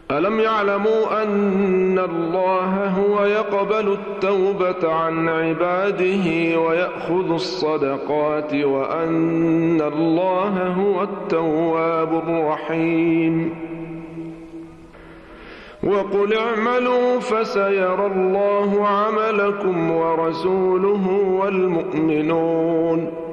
ألم يعلموا أن الله هو يقبل التوبة عن عباده ويأخذ الصدقات وأن الله هو التواب الرحيم وقل اعملوا فسيرى الله عملكم ورسوله والمؤمنون